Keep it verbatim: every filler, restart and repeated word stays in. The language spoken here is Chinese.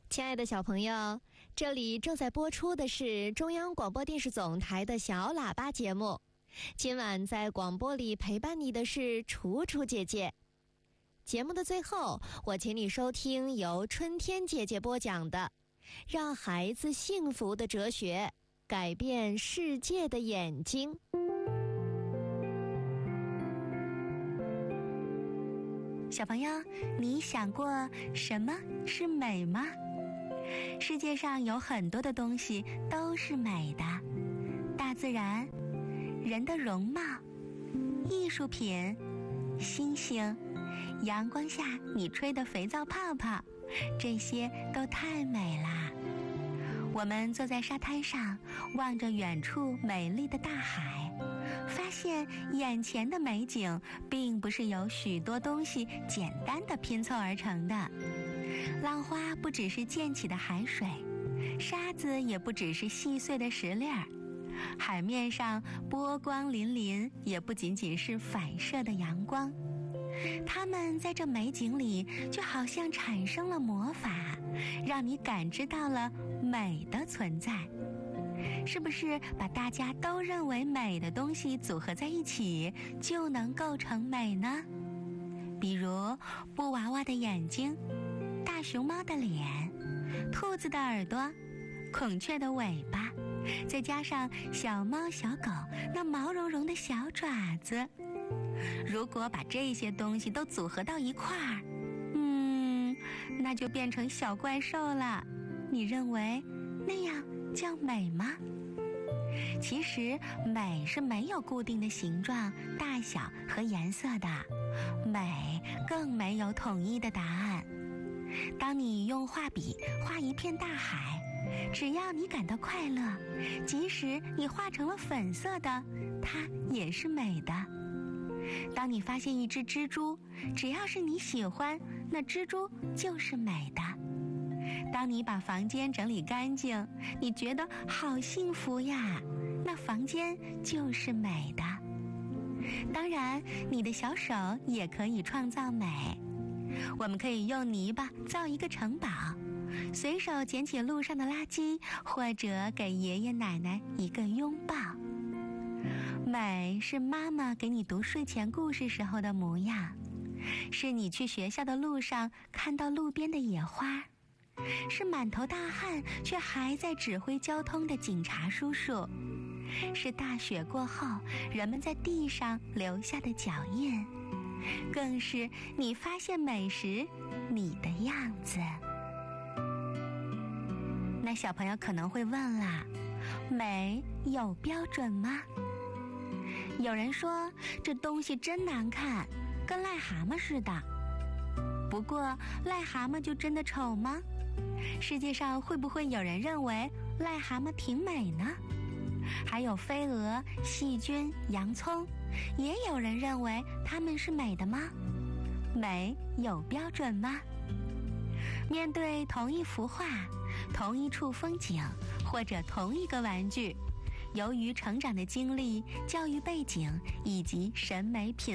亲爱的小朋友，这里正在播出的是中央广播电视总台的小喇叭节目。今晚在广播里陪伴你的是楚楚姐姐。节目的最后，我请你收听由春天姐姐播讲的《让孩子幸福的哲学：改变世界的眼睛》。 小朋友，你想过什么是美吗？世界上有很多的东西都是美的，大自然、人的容貌、艺术品、星星、阳光下你吹的肥皂泡泡，这些都太美啦。我们坐在沙滩上，望着远处美丽的大海，发现眼前的美景并不是由许多东西简单的拼凑而成的。浪花不只是溅起的海水，沙子也不只是细碎的石粒儿，海面上波光粼粼也不仅仅是反射的阳光。它们在这美景里就好像产生了魔法，让你感知到了美的存在。是不是把大家都认为美的东西组合在一起就能构成美呢？比如布娃娃的眼睛，大熊猫的脸，兔子的耳朵，孔雀的尾巴，再加上小猫小狗那毛茸茸的小爪子。如果把这些东西都组合到一块儿，嗯，那就变成小怪兽了。你认为那样叫美吗？其实美是没有固定的形状、大小和颜色的，美更没有统一的答案。当你用画笔画一片大海，只要你感到快乐，即使你画成了粉色的，它也是美的。当你发现一只蜘蛛，只要是你喜欢，那蜘蛛就是美的。当你把房间整理干净，你觉得好幸福呀，那房间就是美的。当然，你的小手也可以创造美。我们可以用泥巴造一个城堡，随手捡起路上的垃圾，或者给爷爷奶奶一个拥抱。美是妈妈给你读睡前故事时候的模样，是你去学校的路上看到路边的野花，是满头大汗却还在指挥交通的警察叔叔，是大雪过后人们在地上留下的脚印，更是你发现美时你的样子。那小朋友可能会问啦，美有标准吗？有人说这东西真难看，跟癞蛤蟆似的。不过癞蛤蟆就真的丑吗？世界上会不会有人认为癞蛤蟆挺美呢？还有飞蛾、细菌、洋葱，也有人认为它们是美的吗？美有标准吗？面对同一幅画、同一处风景，或者同一个玩具，由于成长的经历、教育背景以及审美品